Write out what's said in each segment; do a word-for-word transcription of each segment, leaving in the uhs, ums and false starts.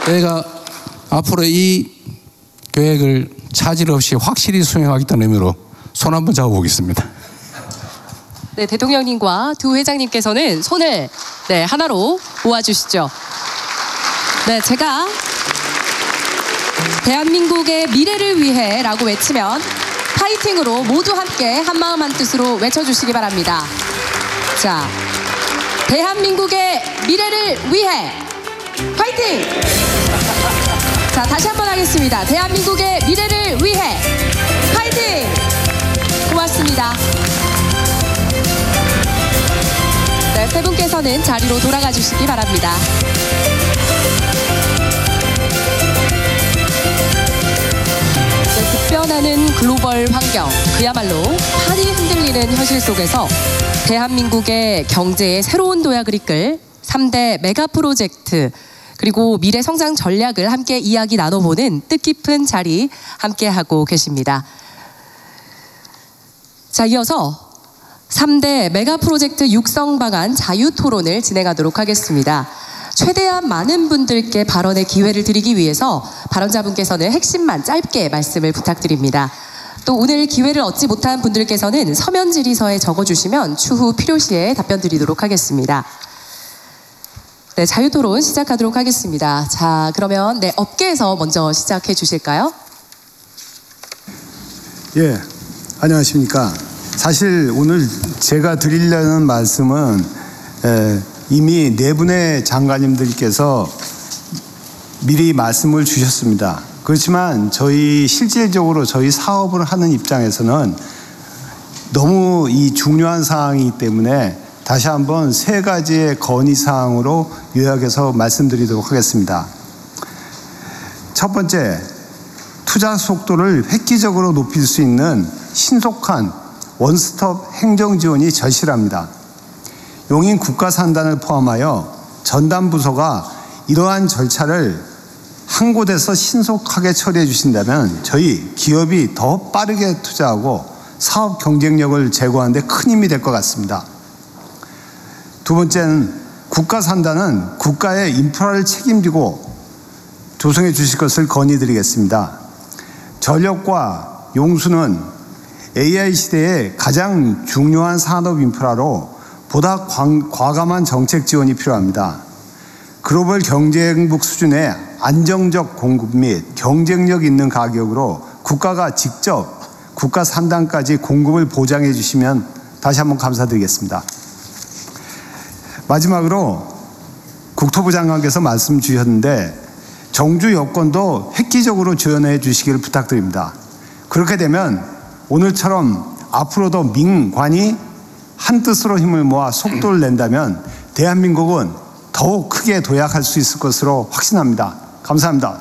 저희가 앞으로 이 계획을 차질 없이 확실히 수행하겠다는 의미로 손 한번 잡아보겠습니다. 네, 대통령님과 두 회장님께서는 손을 네, 하나로 모아주시죠. 네, 제가 대한민국의 미래를 위해 라고 외치면 파이팅으로 모두 함께 한마음 한뜻으로 외쳐주시기 바랍니다. 자, 대한민국의 미래를 위해 파이팅! 자, 다시 한번 하겠습니다. 대한민국의 미래를 위해 파이팅! 고맙습니다. 네, 세 분께서는 자리로 돌아가 주시기 바랍니다. 네, 급변하는 글로벌 환경, 그야말로 판이 흔들리는 현실 속에서 대한민국의 경제의 새로운 도약을 이끌 삼 대 메가 프로젝트 그리고 미래 성장 전략을 함께 이야기 나눠보는 뜻깊은 자리 함께하고 계십니다. 자, 이어서 삼 대 메가 프로젝트 육성 방안 자유 토론을 진행하도록 하겠습니다. 최대한 많은 분들께 발언의 기회를 드리기 위해서 발언자분께서는 핵심만 짧게 말씀을 부탁드립니다. 또 오늘 기회를 얻지 못한 분들께서는 서면 질의서에 적어주시면 추후 필요시에 답변 드리도록 하겠습니다. 네, 자유 토론 시작하도록 하겠습니다. 자, 그러면 네, 업계에서 먼저 시작해 주실까요? 예, 안녕하십니까. 사실 오늘 제가 드리려는 말씀은 에, 이미 네 분의 장관님들께서 미리 말씀을 주셨습니다. 그렇지만 저희 실질적으로 저희 사업을 하는 입장에서는 너무 이 중요한 사항이기 때문에 다시 한번 세 가지의 건의사항으로 요약해서 말씀드리도록 하겠습니다. 첫 번째, 투자 속도를 획기적으로 높일 수 있는 신속한 원스톱 행정지원이 절실합니다. 용인 국가산단을 포함하여 전담부서가 이러한 절차를 한 곳에서 신속하게 처리해 주신다면 저희 기업이 더 빠르게 투자하고 사업 경쟁력을 제고하는 데 큰 힘이 될 것 같습니다. 두 번째는 국가산단은 국가의 인프라를 책임지고 조성해 주실 것을 건의드리겠습니다. 전력과 용수는 에이아이 시대의 가장 중요한 산업 인프라로 보다 과감한 정책 지원이 필요합니다. 글로벌 경쟁국 수준의 안정적 공급 및 경쟁력 있는 가격으로 국가가 직접 국가 산단까지 공급을 보장해 주시면 다시 한번 감사드리겠습니다. 마지막으로 국토부 장관께서 말씀 주셨는데 정주 여건도 획기적으로 지원해 주시기를 부탁드립니다. 그렇게 되면 오늘처럼 앞으로도 민관이 한뜻으로 힘을 모아 속도를 낸다면 대한민국은 더욱 크게 도약할 수 있을 것으로 확신합니다. 감사합니다.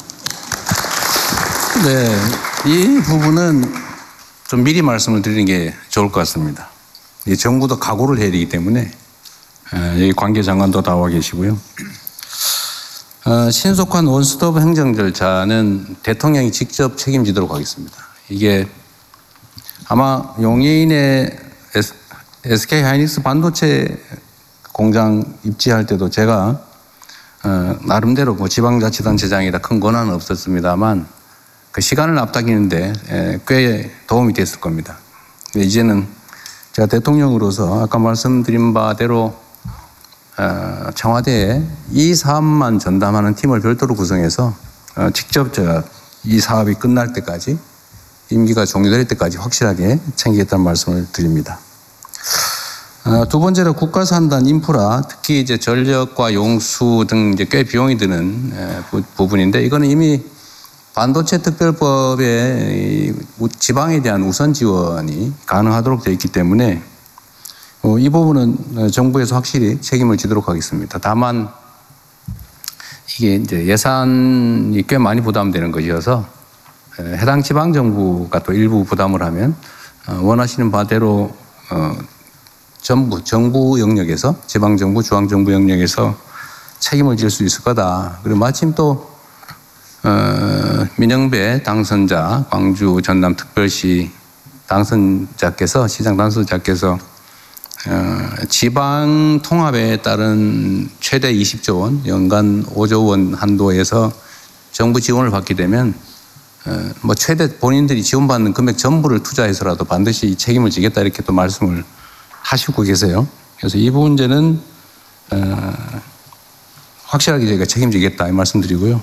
네, 이 부분은 좀 미리 말씀을 드리는 게 좋을 것 같습니다. 이 정부도 각오를 해야 되기 때문에 여기 관계 장관도 나와 계시고요. 어, 신속한 원스톱 행정 절차는 대통령이 직접 책임지도록 하겠습니다. 이게 아마 용인의 에스케이하이닉스 반도체 공장 입지할 때도 제가 어, 나름대로 뭐 지방자치단체장이라 큰 권한은 없었습니다만 그 시간을 앞당기는데 에, 꽤 도움이 됐을 겁니다. 이제는 제가 대통령으로서 아까 말씀드린 바대로 어, 청와대에 이 사업만 전담하는 팀을 별도로 구성해서 어, 직접 제가 이 사업이 끝날 때까지 임기가 종료될 때까지 확실하게 챙기겠다는 말씀을 드립니다. 어, 두 번째로 국가산단 인프라, 특히 이제 전력과 용수 등 이제 꽤 비용이 드는 에, 부, 부분인데 이거는 이미 반도체 특별법에 지방에 대한 우선 지원이 가능하도록 되어 있기 때문에 어, 이 부분은 정부에서 확실히 책임을 지도록 하겠습니다. 다만 이게 이제 예산이 꽤 많이 부담되는 것이어서 해당 지방 정부가 또 일부 부담을 하면 어, 원하시는 바대로 어, 전부 정부 영역에서 지방 정부, 중앙 정부 영역에서 책임을 질 수 있을 거다. 그리고 마침 또 어, 민영배 당선자, 광주 전남 특별시 당선자께서 시장 당선자께서 어, 지방 통합에 따른 최대 이십조 원, 연간 오조 원 한도에서 정부 지원을 받게 되면 어, 뭐 최대 본인들이 지원받는 금액 전부를 투자해서라도 반드시 책임을 지겠다 이렇게 또 말씀을 하시고 계세요. 그래서 이 문제는 어, 확실하게 저희가 책임지겠다 이 말씀드리고요.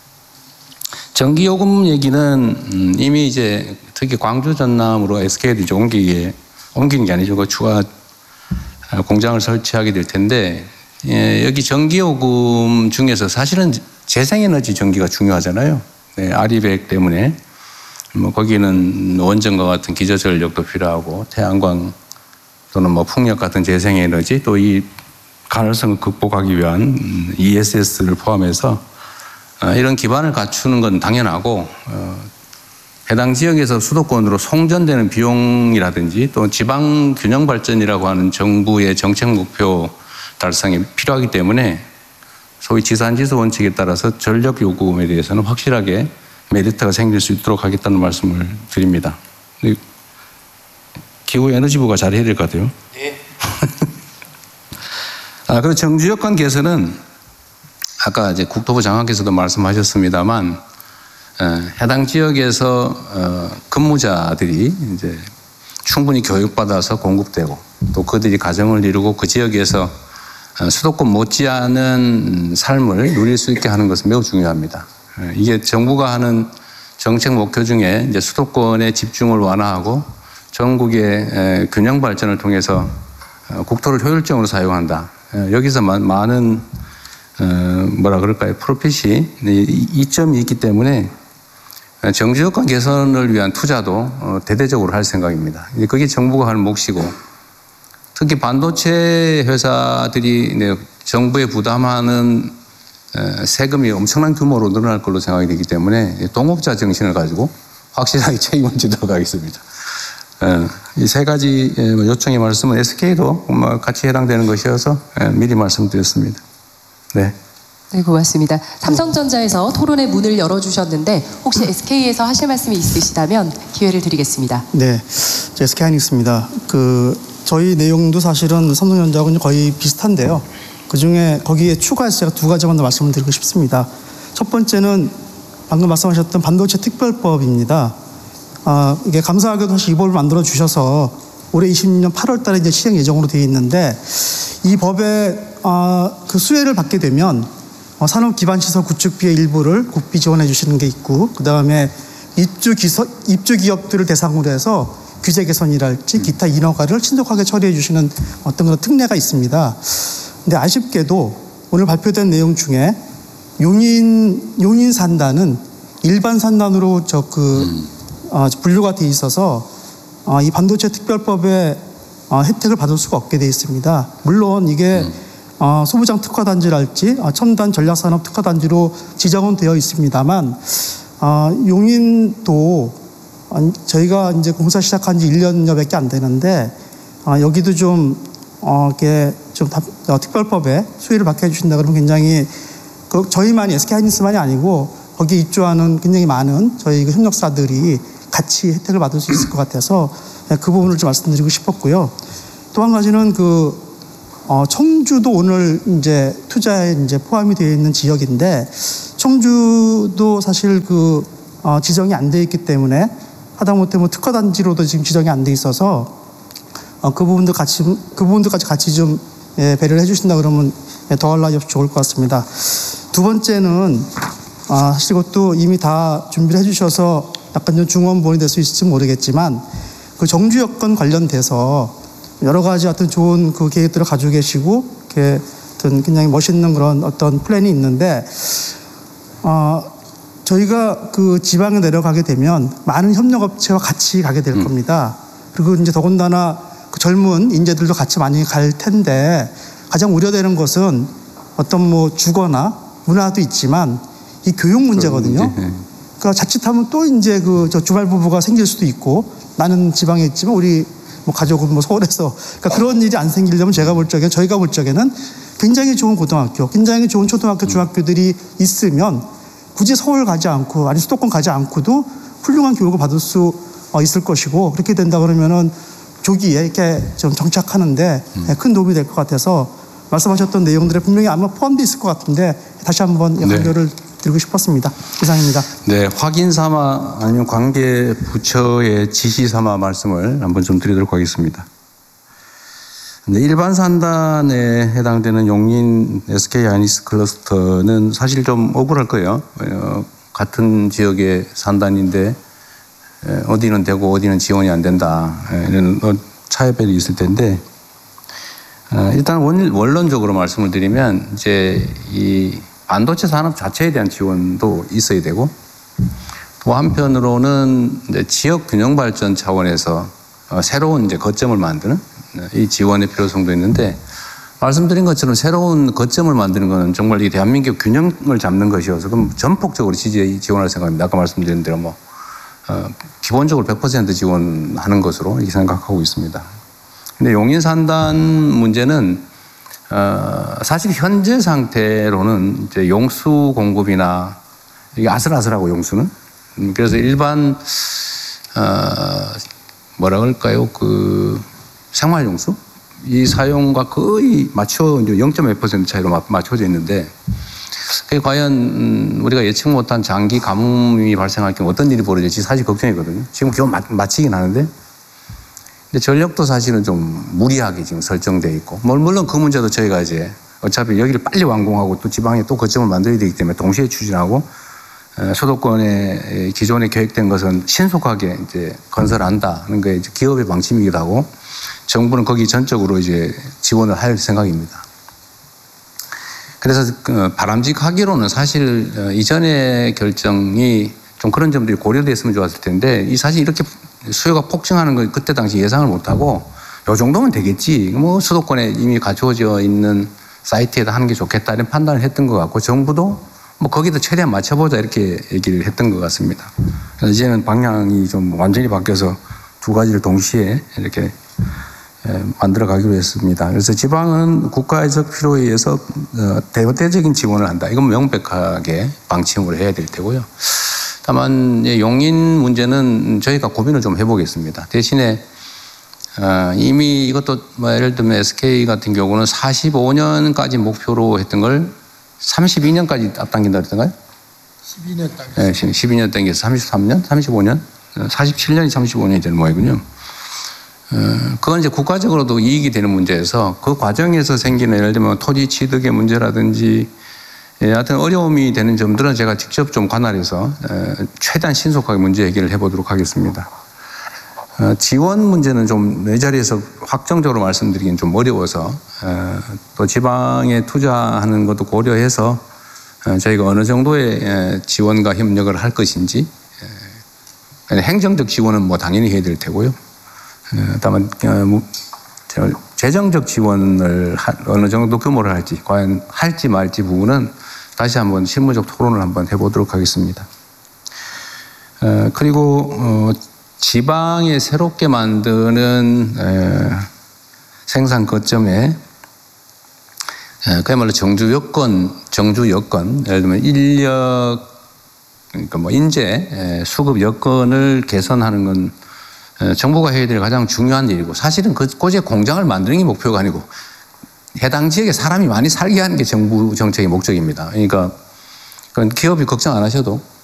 전기요금 얘기는 음, 이미 이제 특히 광주 전남으로 에스케이도 이제 옮기게 옮기는 게 아니죠. 그 추가 공장을 설치하게 될 텐데 예, 여기 전기요금 중에서 사실은 재생에너지 전기가 중요하잖아요. 네, 아리백 때문에 뭐 거기는 원전과 같은 기저전력도 필요하고 태양광 또는 뭐 풍력 같은 재생에너지 또 이 가능성을 극복하기 위한 이에스에스를 포함해서 이런 기반을 갖추는 건 당연하고 해당 지역에서 수도권으로 송전되는 비용이라든지 또 지방 균형 발전이라고 하는 정부의 정책 목표 달성이 필요하기 때문에 소위 지산지수 원칙에 따라서 전력 요금에 대해서는 확실하게 메리트가 생길 수 있도록 하겠다는 말씀을 드립니다. 기후에너지부가 잘해야 될 것 같아요. 네. 아, 그리고 정주 여건 개선은 아까 이제 국토부 장관께서도 말씀하셨습니다만 어, 해당 지역에서 어, 근무자들이 이제 충분히 교육받아서 공급되고 또 그들이 가정을 이루고 그 지역에서 어, 수도권 못지않은 삶을 누릴 수 있게 하는 것은 매우 중요합니다. 어, 이게 정부가 하는 정책 목표 중에 이제 수도권의 집중을 완화하고 전국의 에, 균형 발전을 통해서 어, 국토를 효율적으로 사용한다. 어, 여기서 마, 많은 어, 뭐라 그럴까요? 프로핏이 이점이 있기 때문에 정주 여건 개선을 위한 투자도 어, 대대적으로 할 생각입니다. 그게 정부가 하는 몫이고 특히 반도체 회사들이 네, 정부에 부담하는 에, 세금이 엄청난 규모로 늘어날 걸로 생각이 되기 때문에 동업자 정신을 가지고 확실하게 책임을 지도록 하겠습니다. 이 세 가지 요청의 말씀은 에스케이도 같이 해당되는 것이어서 미리 말씀드렸습니다. 네. 네, 고맙습니다. 삼성전자에서 토론의 문을 열어주셨는데 혹시 에스케이에서 하실 말씀이 있으시다면 기회를 드리겠습니다. 네, 에스케이하이닉스입니다. 그 저희 내용도 사실은 삼성전자하고 거의 비슷한데요. 그 중에 거기에 추가해서 제가 두 가지만 더 말씀을 드리고 싶습니다. 첫 번째는 방금 말씀하셨던 반도체 특별법입니다. 아, 이게 감사하게도 사실 이 법을 만들어 주셔서 올해 이십 년 팔월 달에 이제 시행 예정으로 되어 있는데 이 법에 아, 그 수혜를 받게 되면 어, 산업 기반 시설 구축비의 일부를 국비 지원해 주시는 게 있고 그 다음에 입주 기서, 입주 기업들을 대상으로 해서 규제 개선이랄지 기타 인허가를 신속하게 처리해 주시는 어떤 그런 특례가 있습니다. 근데 아쉽게도 오늘 발표된 내용 중에 용인 용인 산단은 일반 산단으로 저그 음. 어, 분류가 돼 있어서 어, 이 반도체 특별법의 어, 혜택을 받을 수가 없게 돼 있습니다. 물론 이게 음. 어, 소부장 특화단지랄지 어, 첨단 전략산업 특화단지로 지정은 되어 있습니다만 어, 용인도 어, 저희가 이제 공사 시작한 지 일 년여밖에 안 되는데 어, 여기도 좀 어, 이렇게 좀 다, 어, 특별법에 수혜를 받게 해주신다 그러면 굉장히 그 저희만이 에스케이하이닉스만이 아니고 거기에 입주하는 굉장히 많은 저희 그 협력사들이 같이 혜택을 받을 수 있을 것 같아서 그 부분을 좀 말씀드리고 싶었고요. 또 한 가지는 그 어, 청주도 오늘 이제 투자에 이제 포함이 되어 있는 지역인데 청주도 사실 그 어, 지정이 안 돼 있기 때문에 하다못해 뭐 특화단지로도 지금 지정이 안 돼 있어서 어, 그 부분도 같이 그 부분도까지 같이 좀 예, 배려를 해주신다 그러면 예, 더할 나위 없이 좋을 것 같습니다. 두 번째는 아, 사실 그것도 이미 다 준비를 해주셔서 약간 좀 중원본이 될 수 있을지 모르겠지만 그 정주 여건 관련돼서 여러 가지 어떤 좋은 그 계획들을 가지고 계시고 이렇게 어떤 굉장히 멋있는 그런 어떤 플랜이 있는데 어, 저희가 그 지방에 내려가게 되면 많은 협력업체와 같이 가게 될 음. 겁니다. 그리고 이제 더군다나 그 젊은 인재들도 같이 많이 갈 텐데 가장 우려되는 것은 어떤 뭐 주거나 문화도 있지만 이 교육 문제거든요. 그러니까 자칫하면 또 이제 그 저 주말 부부가 생길 수도 있고 나는 지방에 있지만 우리 뭐 가족은 뭐 서울에서 그러니까 그런 일이 안 생기려면 제가 볼 적에 저희가 볼 적에는 굉장히 좋은 고등학교, 굉장히 좋은 초등학교, 중학교들이 있으면 굳이 서울 가지 않고 아니 수도권 가지 않고도 훌륭한 교육을 받을 수 있을 것이고 그렇게 된다 그러면은 조기에 이렇게 좀 정착하는데 음. 큰 도움이 될 것 같아서 말씀하셨던 내용들에 분명히 아마 포함되어 있을 것 같은데 다시 한번 네. 연결을 드리고 싶었습니다. 이상입니다. 네, 확인 삼아 아니면 관계 부처의 지시 삼아 말씀을 한번 좀 드리도록 하겠습니다. 네, 일반 산단에 해당되는 용인 에스케이 하이닉스 클러스터는 사실 좀 억울할 거예요. 어, 같은 지역의 산단인데 에, 어디는 되고 어디는 지원이 안 된다. 에, 이런 어, 차이별이 있을 텐데 어, 일단 원, 원론적으로 말씀을 드리면 이제 이 반도체 산업 자체에 대한 지원도 있어야 되고 또 한편으로는 이제 지역 균형 발전 차원에서 어, 새로운 이제 거점을 만드는 이 지원의 필요성도 있는데 말씀드린 것처럼 새로운 거점을 만드는 것은 정말 이 대한민국 균형을 잡는 것이어서 그럼 전폭적으로 지지 지원할 생각입니다. 아까 말씀드린 대로 뭐 어, 기본적으로 백 퍼센트 지원하는 것으로 이렇게 생각하고 있습니다. 근데 용인 산단 문제는 어, 사실 현재 상태로는 이제 용수 공급이나 이게 아슬아슬하고 용수는 음, 그래서 일반 어, 뭐라 그럴까요? 그 생활용수 이 사용과 거의 맞춰 이제 영 점 몇 퍼센트 차이로 맞춰져 있는데 그게 과연 음, 우리가 예측 못한 장기 가뭄이 발생할 경우 어떤 일이 벌어질지 사실 걱정이거든요. 지금 겨우 마치긴 하는데. 근데 전력도 사실은 좀 무리하게 지금 설정돼 있고, 물론 그 문제도 저희가 이제 어차피 여기를 빨리 완공하고 또 지방에 또 거점을 만들어야 되기 때문에 동시에 추진하고 수도권에 기존에 계획된 것은 신속하게 이제 건설한다는 게 이제 기업의 방침이기도 하고, 정부는 거기 전적으로 이제 지원을 할 생각입니다. 그래서 바람직하기로는 사실 이전의 결정이 좀 그런 점들이 고려됐으면 좋았을 텐데, 이 사실 이렇게 수요가 폭증하는 걸 그때 당시 예상을 못하고 요 정도면 되겠지, 뭐 수도권에 이미 갖춰져 있는 사이트에다 하는 게 좋겠다 이런 판단을 했던 것 같고, 정부도 뭐 거기도 최대한 맞춰보자 이렇게 얘기를 했던 것 같습니다. 그래서 이제는 방향이 좀 완전히 바뀌어서 두 가지를 동시에 이렇게 만들어 가기로 했습니다. 그래서 지방은 국가적 필요에 의해서 대대적인 지원을 한다. 이건 명백하게 방침으로 해야 될 테고요. 다만 용인 문제는 저희가 고민을 좀 해보겠습니다. 대신에 이미 이것도 뭐 예를 들면 에스케이 같은 경우는 사십오 년까지 목표로 했던 걸 삼십이 년까지 앞당긴다 그랬던가요? 십이 년 당겼어요. 네, 십이 년 당겨서 삼십삼 년, 삼십오 년, 사십칠 년이 삼십오 년이 되는 모양이군요. 그건 이제 국가적으로도 이익이 되는 문제여서 그 과정에서 생기는 예를 들면 토지 취득의 문제라든지 예, 하여튼 어려움이 되는 점들은 제가 직접 좀 관할해서 최대한 신속하게 문제 해결을 해보도록 하겠습니다. 지원 문제는 좀 이 자리에서 확정적으로 말씀드리긴 좀 어려워서 또 지방에 투자하는 것도 고려해서 저희가 어느 정도의 지원과 협력을 할 것인지, 행정적 지원은 뭐 당연히 해야 될 테고요. 다만 재정적 지원을 어느 정도 규모를 할지, 과연 할지 말지 부분은 다시 한번 실무적 토론을 한번 해보도록 하겠습니다. 그리고 지방에 새롭게 만드는 생산 거점에 그야말로 정주 여건, 정주 여건, 예를 들면 인력, 그러니까 뭐 인재, 수급 여건을 개선하는 건 정부가 해야 될 가장 중요한 일이고, 사실은 그 곳에 공장을 만드는 게 목표가 아니고 해당 지역에 사람이 많이 살게 하는 게 정부 정책의 목적입니다. 그러니까 그건 기업이 걱정 안 하셔도